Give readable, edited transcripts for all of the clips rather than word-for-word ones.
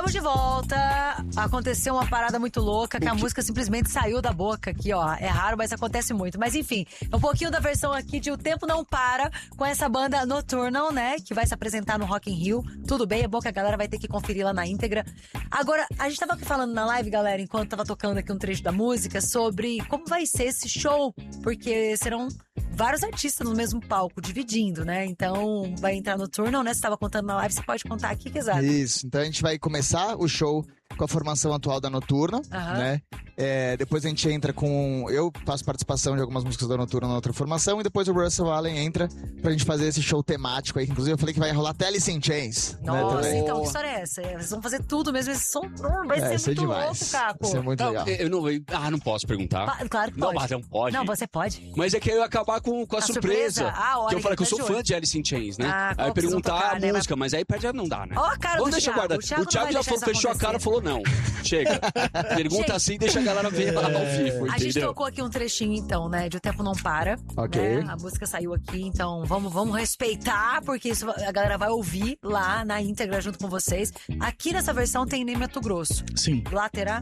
Estamos de volta. Aconteceu uma parada muito louca, que a música simplesmente saiu da boca aqui, ó. É raro, mas acontece muito. Mas enfim, um pouquinho da versão aqui de O Tempo Não Para, com essa banda Nocturnal, né? Que vai se apresentar no Rock in Rio. Tudo bem, é bom que a galera vai ter que conferir lá na íntegra. Agora, a gente tava aqui falando na live, galera, enquanto tava tocando aqui um trecho da música, sobre como vai ser esse show. Porque serão vários artistas no mesmo palco, dividindo, né? Então, vai entrar no Nocturnal, né? Você tava contando na live, você pode contar aqui, que exato. Isso, então a gente vai começar o show com a formação atual da Noturna, né? Depois a gente entra com... Eu faço participação de algumas músicas da Noturna na outra formação, e depois o Russell Allen entra pra gente fazer esse show temático aí, que inclusive eu falei que vai rolar até Alice in Chains. Nossa, né, então que história é essa? Vocês vão fazer tudo mesmo, esse som vai ser muito demais. louco, Caco. Vai ser muito legal. Eu não posso perguntar. Claro que pode. Não, mas não pode. Não, você pode. Mas é que eu ia acabar com a surpresa. Que eu falei que eu sou fã de Alice in Chains, né? Aí perguntar a música, mas aí perde não dá, né? Ó a cara Vamos do deixar Thiago. guardado. O Thiago já fechou a cara e falou não. Chega. Pergunta assim e deixa a galera ver lá ao vivo, entendeu? A gente tocou aqui um trechinho, então, né? De O Tempo Não Para. Ok. Né? A música saiu aqui, então vamos respeitar, porque isso a galera vai ouvir lá na íntegra junto com vocês. Aqui nessa versão tem Ney Matogrosso. Sim. Lá terá?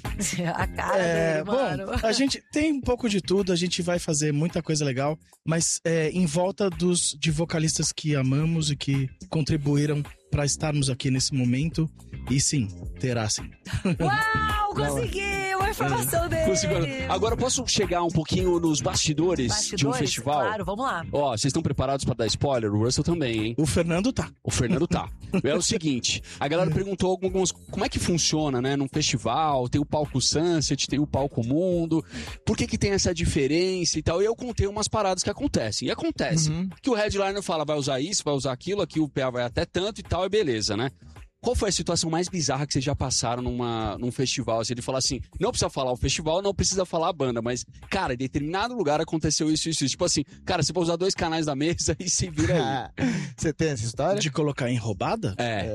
A cara dele, mano. Bom, a gente tem um pouco de tudo, a gente vai fazer muita coisa legal, mas em volta de vocalistas que amamos e que contribuíram para estarmos aqui nesse momento. E sim, terá sim. Uau, conseguiu a informação dele. Conseguiu. Agora, posso chegar um pouquinho nos bastidores de um festival? Claro, vamos lá. Ó, vocês estão preparados para dar spoiler? O Russell também, hein? O Fernando tá. O Fernando tá. É o seguinte, a galera perguntou alguns, como é que funciona, né? Num festival, tem o palco Sunset, tem o palco Mundo, por que tem essa diferença e tal? E eu contei umas paradas que acontecem. E acontece que o headliner fala, vai usar isso, vai usar aquilo, aqui o PA vai até tanto e tal, e beleza, né? Qual foi a situação mais bizarra que vocês já passaram num festival? Assim, ele fala assim, não precisa falar o festival, não precisa falar a banda, mas, cara, em determinado lugar aconteceu isso. Tipo assim, cara, você vai usar 2 canais da mesa e se vira aí. Você tem essa história? De colocar em roubada?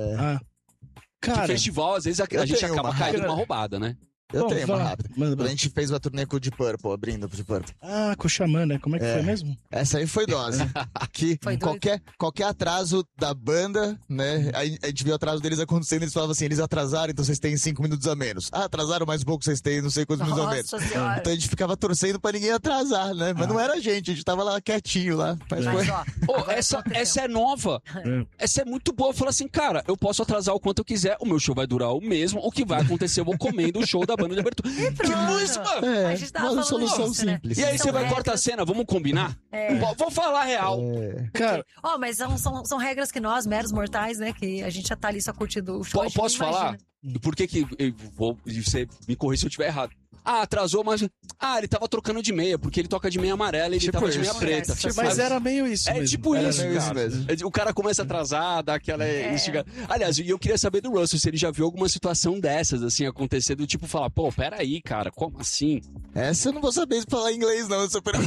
Cara, que festival, às vezes, a gente acaba caindo numa roubada, né? Eu tenho uma rápida. Quando a gente fez uma turnê com o Deep Purple, abrindo pro Deep Purple. Ah, com o Xamã, né? Como é que foi mesmo? Essa aí foi dose. Que qualquer atraso da banda, né? A gente viu o atraso deles acontecendo, eles falavam assim, eles atrasaram, então vocês têm 5 minutos a menos. Ah, atrasaram mais um pouco, vocês têm não sei quantos minutos a menos. Senhora. Então a gente ficava torcendo pra ninguém atrasar, né? Mas não era a gente tava lá quietinho lá. Mas foi... Essa é nova. Essa é muito boa. Eu falo assim, cara, eu posso atrasar o quanto eu quiser, o meu show vai durar o mesmo, o que vai acontecer, eu vou comendo o show da banda de abertura. Que música! A gente tava uma falando solução disso, né? simples. E aí você vai cortar a cena, vamos combinar? Vou falar a real. Cara, mas são regras que nós, meros mortais, né? Que a gente já tá ali só curtindo o show. Posso falar? Por que você me corrija se eu estiver errado? Ah, atrasou, mas... Ah, ele tava trocando de meia, porque ele toca de meia amarela e ele tava de meia preta. Mas era meio isso mesmo. Tipo era isso, cara. mesmo. O cara começa a atrasar, dá aquela... Aliás, eu queria saber do Russell, se ele já viu alguma situação dessas, assim, acontecer, do tipo, falar, pô, peraí, cara, como assim? Essa eu não vou saber falar inglês, não.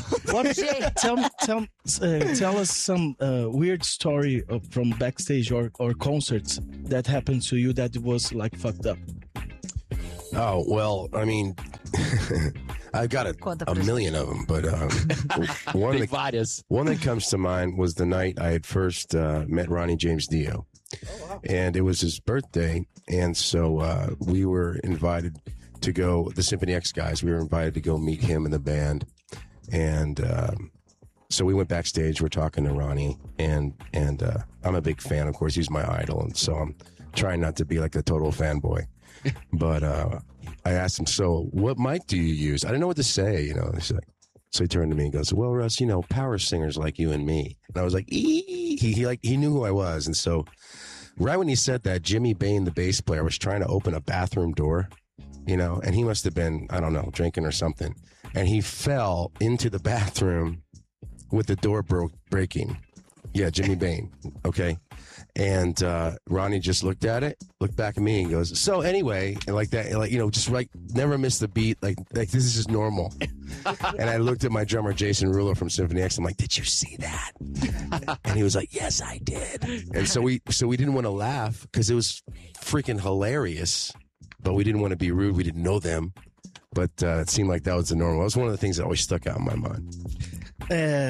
Tell us some weird story from backstage or concerts that happened to you that was, like, fucked up. Oh, well, I mean, I've got a million of them, but one that comes to mind was the night I had first met Ronnie James Dio. Oh, wow. And it was his birthday, and so we were invited to go, the Symphony X guys, we were invited to go meet him and the band, and so we went backstage, we're talking to Ronnie, and I'm a big fan, of course, he's my idol, and so I'm trying not to be like a total fanboy. But I asked him, so what mic do you use? I didn't know what to say, He's like, so he turned to me and goes, well, Russ, power singers like you and me. And I was like, ee. He knew who I was. And so right when he said that, Jimmy Bain, the bass player, was trying to open a bathroom door, and he must have been, I don't know, drinking or something. And he fell into the bathroom with the door breaking. Yeah, Jimmy Bain. Okay. And Ronnie just looked back at me and goes, so anyway, and like that, just like never miss the beat. Like this is just normal. And I looked at my drummer, Jason Ruler from Symphony X. I'm like, did you see that? And he was like, yes, I did. And so we didn't want to laugh because it was freaking hilarious, but we didn't want to be rude. We didn't know them. But it seemed like that was the normal. That was one of the things that always stuck out in my mind.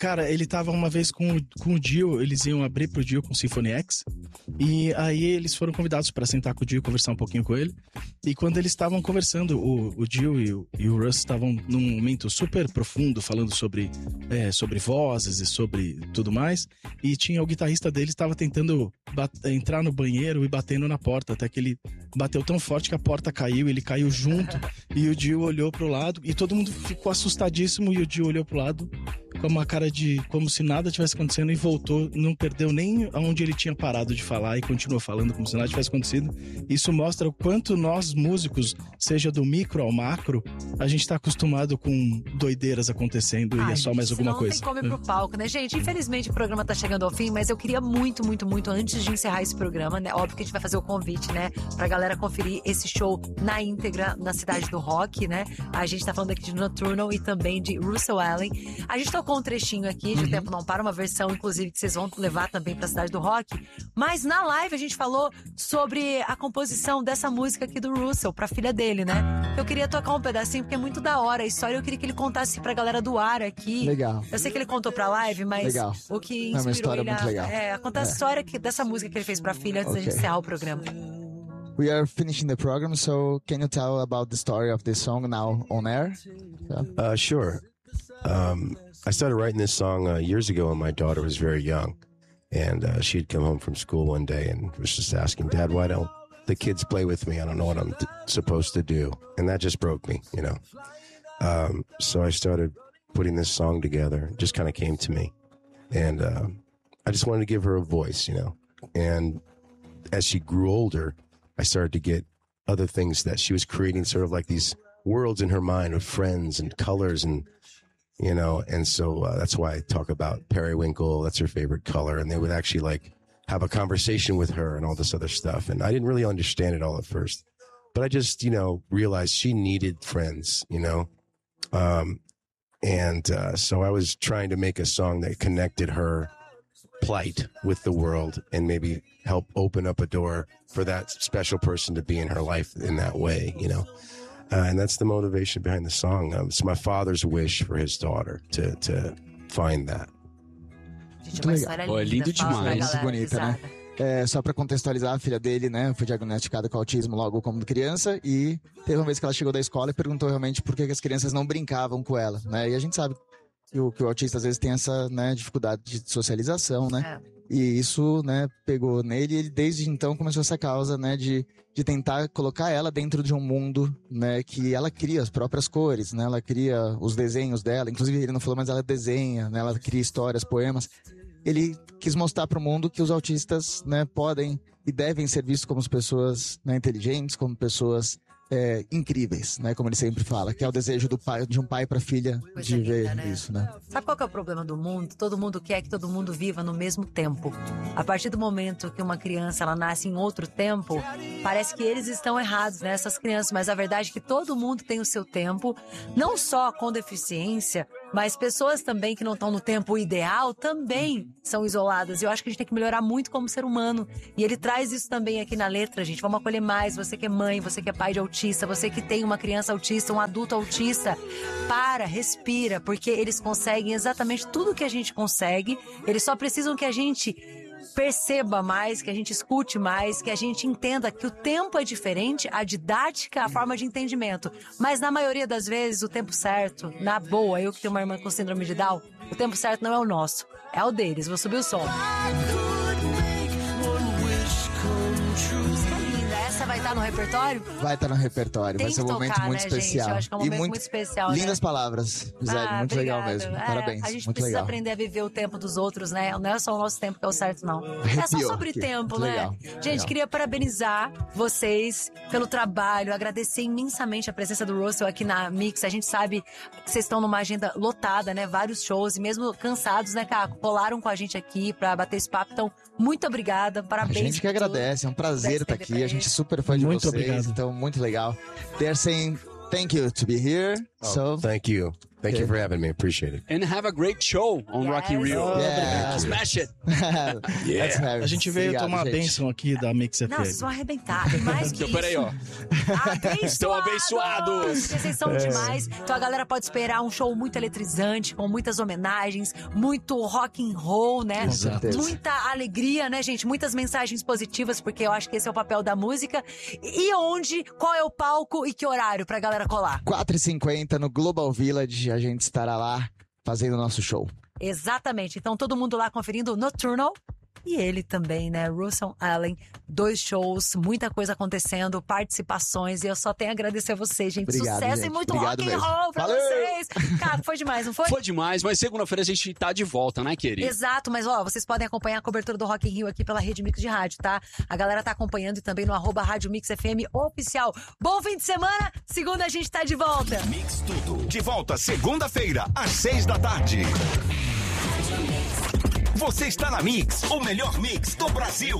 Cara, ele tava uma vez com o Dio, eles iam abrir pro Dio com o Symphony X, e aí eles foram convidados para sentar com o Dio, conversar um pouquinho com ele, e quando eles estavam conversando, o Dio e o Russ estavam num momento super profundo, falando sobre vozes e sobre tudo mais, e tinha o guitarrista deles estava tentando entrar no banheiro e batendo na porta, até que ele bateu tão forte que a porta caiu, ele caiu junto, e o Dio olhou pro lado, e todo mundo ficou assustadíssimo, e o Dio olhou pro lado com uma cara de como se nada tivesse acontecendo e voltou, não perdeu nem onde ele tinha parado de falar e continuou falando como se nada tivesse acontecido. Isso mostra o quanto nós músicos, seja do micro ao macro, a gente tá acostumado com doideiras acontecendo e é só mais alguma coisa. Não tem como ir pro palco, né, gente? Infelizmente o programa tá chegando ao fim, mas eu queria muito, muito, muito, antes de encerrar esse programa, né? Óbvio que a gente vai fazer o convite, né? Pra galera conferir esse show na íntegra na Cidade do Rock, né? A gente tá falando aqui de Nocturnal e também de Russell Allen. A gente tocou um trechinho aqui de O Tempo Não Para, uma versão, inclusive, que vocês vão levar também pra Cidade do Rock. Mas na live a gente falou sobre a composição dessa música aqui do Russell, pra filha dele, né? Eu queria tocar um pedacinho, porque é muito da hora a história. Eu queria que ele contasse pra galera do ar aqui. Legal. Eu sei que ele contou pra live, mas legal. O que inspirou uma história ele muito legal. A contar a história dessa música que ele fez pra filha antes da gente encerrar o programa. We are finishing the program, so can you tell about the story of this song now on air? Sure. I started writing this song years ago when my daughter was very young. And she'd come home from school one day and was just asking, Dad, why don't the kids play with me? I don't know what I'm supposed to do. And that just broke me, you know. So I started putting this song together. It just kind of came to me. And I just wanted to give her a voice, you know. And as she grew older, I started to get other things that she was creating, sort of like these worlds in her mind of friends and colors and, you know, and so that's why I talk about periwinkle. That's her favorite color. And they would actually like have a conversation with her and all this other stuff. And I didn't really understand it all at first, but I just, you know, realized she needed friends, you know? So I was trying to make a song that connected her plight with the world and maybe help open up a door for that special person to be in her life in that way, you know? And that's the motivation behind the song. It's my father's wish for his daughter to find that. Gente, uma história linda, é lindo demais. Bonita, né? Só pra contextualizar, a filha dele, né, foi diagnosticada com autismo logo como criança e teve uma vez que ela chegou da escola e perguntou realmente por que as crianças não brincavam com ela, né? E a gente sabe que o autista às vezes tem essa, né, dificuldade de socialização, né? E isso, né, pegou nele e ele desde então começou essa causa, né, de tentar colocar ela dentro de um mundo, né, que ela cria as próprias cores, né? Ela cria os desenhos dela, inclusive ele não falou, mas ela desenha, né? Ela cria histórias, poemas. Ele quis mostrar para o mundo que os autistas, né, podem e devem ser vistos como pessoas, né, inteligentes, como pessoas incríveis, né, como ele sempre fala, que é o desejo do pai, de um pai para filha, de linda, ver, né? Isso, né? Sabe qual que é o problema do mundo? Todo mundo quer que todo mundo viva no mesmo tempo. A partir do momento que uma criança ela nasce em outro tempo, parece que eles estão errados, né, essas crianças, mas a verdade é que todo mundo tem o seu tempo, não só com deficiência, mas pessoas também que não estão no tempo ideal também são isoladas. E eu acho que a gente tem que melhorar muito como ser humano. E ele traz isso também aqui na letra, gente. Vamos acolher mais. Você que é mãe, você que é pai de autista, você que tem uma criança autista, um adulto autista. Para, respira, porque eles conseguem exatamente tudo que a gente consegue. Eles só precisam que a gente perceba mais, que a gente escute mais, que a gente entenda que o tempo é diferente, a didática, a forma de entendimento. Mas na maioria das vezes, o tempo certo, na boa, eu que tenho uma irmã com síndrome de Down, o tempo certo não é o nosso, é o deles. Vou subir o som. Essa vai estar no repertório? Vai estar no repertório, Tem vai ser um momento tocar, muito né, especial. Gente? Eu acho que é um momento muito especial. Lindas né? palavras, Gisele, muito legal mesmo. Parabéns, a gente muito precisa legal. aprender a viver o tempo dos outros, né? Não é só o nosso tempo que é o certo, não. É só sobre aqui. tempo, Muito né? legal, Gente, legal. queria parabenizar vocês pelo trabalho, agradecer imensamente a presença do Russell aqui na Mix. A gente sabe que vocês estão numa agenda lotada, né? Vários shows e mesmo cansados, né, Caco? Colaram com a gente aqui pra bater esse papo. Então, muito obrigada, parabéns. A gente que agradece, é um prazer estar aqui. A gente é super fã de Muito vocês, obrigado. então muito legal. They're saying thank you to be here So thank you. Thank you for having me. Appreciate it. And have a great show on Rock in Rio. Yeah. Smash it. Yeah. A gente veio tomar a bênção aqui da Mix FM. Não, vocês vão arrebentar. Tem mais que Então, peraí, ó. Estão abençoados. Vocês são demais. Então a galera pode esperar um show muito eletrizante, com muitas homenagens, muito rock and roll, né? Com certeza. Muita alegria, né, gente? Muitas mensagens positivas, porque eu acho que esse é o papel da música. E onde? Qual é o palco e que horário pra galera colar? 4h50 no Global Village, a gente estará lá fazendo o nosso show. Exatamente. Então todo mundo lá conferindo o Nocturnal. E ele também, né? Russell Allen, 2 shows, muita coisa acontecendo, participações. E eu só tenho a agradecer a vocês, gente. Obrigado, Sucesso gente. e muito Obrigado rock and mesmo. roll pra Valeu! vocês. Cara, foi demais, não foi? Foi demais, mas segunda-feira a gente tá de volta, né, querido? Exato, mas ó, vocês podem acompanhar a cobertura do Rock in Rio aqui pela Rede Mix de Rádio, tá? A galera tá acompanhando e também no @Rádio Mix FM oficial. Bom fim de semana, segunda a gente tá de volta. Mix Tudo, de volta segunda-feira, às 6 da tarde. Você está na Mix, o melhor mix do Brasil.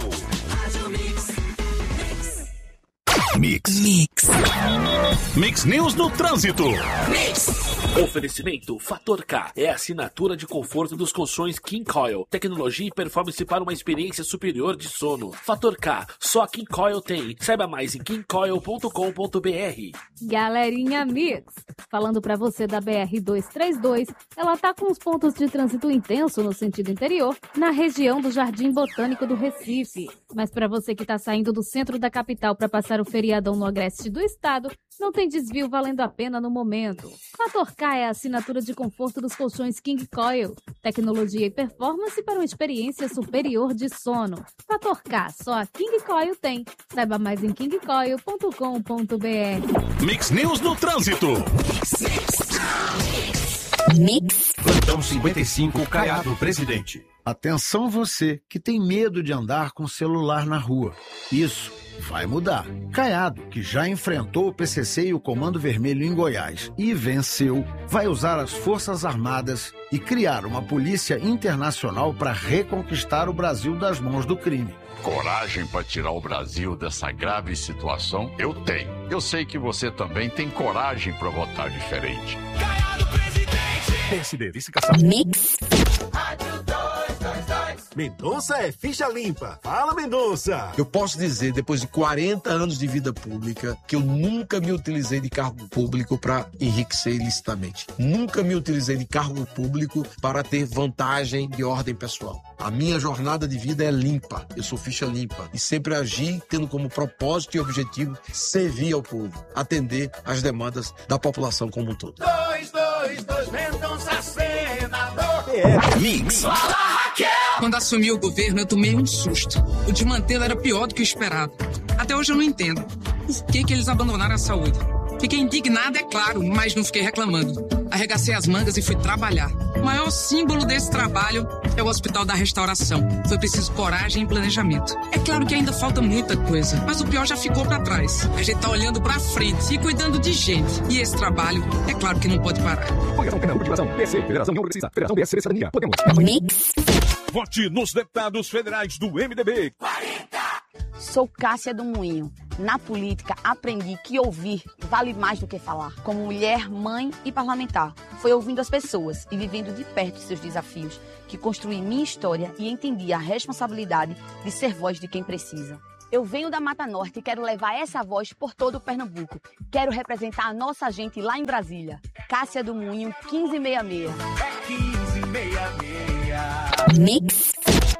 Mix News no trânsito. Oferecimento Fator K é a assinatura de conforto dos colchões King Coil. Tecnologia e performance para uma experiência superior de sono. Fator K, só a King Coil tem. Saiba mais em kingcoil.com.br. Galerinha Mix, falando pra você da BR-232, ela tá com os pontos de trânsito intenso no sentido interior, na região do Jardim Botânico do Recife. Mas pra você que tá saindo do centro da capital pra passar o feriadão no agreste do estado, não tem desvio valendo a pena no momento. Fator K é a assinatura de conforto dos colchões King Coil. Tecnologia e performance para uma experiência superior de sono. Fator K, só a King Coil tem. Saiba mais em kingcoil.com.br. Mix News no trânsito. Plantão 55, Caiado Presidente. Atenção você que tem medo de andar com celular na rua. Isso vai mudar. Caiado, que já enfrentou o PCC e o Comando Vermelho em Goiás e venceu, vai usar as Forças Armadas e criar uma polícia internacional para reconquistar o Brasil das mãos do crime. Coragem para tirar o Brasil dessa grave situação, eu tenho. Eu sei que você também tem coragem para votar diferente. Caiado Presidente. PSD, vice-caçado. Mix. Mendonça é ficha limpa. Fala, Mendonça. Eu posso dizer, depois de 40 anos de vida pública, que eu nunca me utilizei de cargo público para enriquecer ilicitamente. Nunca me utilizei de cargo público para ter vantagem de ordem pessoal. A minha jornada de vida é limpa. Eu sou ficha limpa. E sempre agi tendo como propósito e objetivo servir ao povo, atender às demandas da população como um todo. 222, Mendonça senador. Mix. Fala, Raquel! Quando assumi o governo, eu tomei um susto. O desmantelo era pior do que o esperado. Até hoje eu não entendo. Por que eles abandonaram a saúde? Fiquei indignada, é claro, mas não fiquei reclamando. Arregacei as mangas e fui trabalhar. O maior símbolo desse trabalho é o Hospital da Restauração. Foi preciso coragem e planejamento. É claro que ainda falta muita coisa, mas o pior já ficou pra trás. A gente tá olhando pra frente e cuidando de gente. E esse trabalho, é claro que não pode parar. Federação União Progressista, Federação BSC Cidadania. Podemos. Mix. Vote nos deputados federais do MDB. 40. Sou Cássia do Moinho. Na política, aprendi que ouvir vale mais do que falar. Como mulher, mãe e parlamentar, foi ouvindo as pessoas e vivendo de perto seus desafios que construí minha história e entendi a responsabilidade de ser voz de quem precisa. Eu venho da Mata Norte e quero levar essa voz por todo o Pernambuco. Quero representar a nossa gente lá em Brasília. Cássia do Moinho, 1566. É 1566. Mix.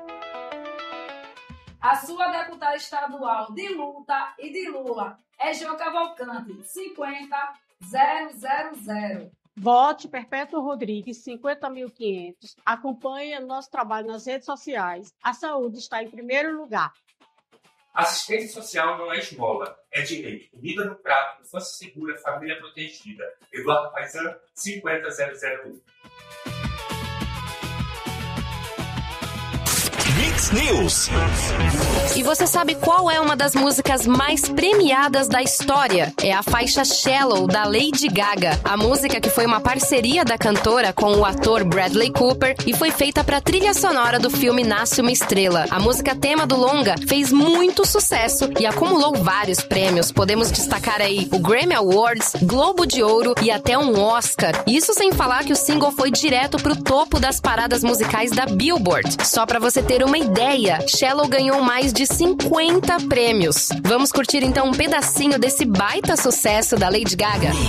A sua deputada estadual de luta e de Lula é Jo Cavalcante, 50000. Vote Perpétua Rodrigues, 50.500. Acompanhe o nosso trabalho nas redes sociais. A saúde está em primeiro lugar. Assistência social não é esmola, é direito. Comida no prato, infância segura, família protegida. Eduardo Paizan, 50001. Mix Mix News. E você sabe qual é uma das músicas mais premiadas da história? É a faixa Shallow, da Lady Gaga. A música que foi uma parceria da cantora com o ator Bradley Cooper e foi feita para a trilha sonora do filme Nasce uma Estrela. A música tema do longa fez muito sucesso e acumulou vários prêmios. Podemos destacar aí o Grammy Awards, Globo de Ouro e até um Oscar. Isso sem falar que o single foi direto pro topo das paradas musicais da Billboard. Só pra você ter uma ideia, Shallow ganhou mais de 50 prêmios. Vamos curtir então um pedacinho desse baita sucesso da Lady Gaga?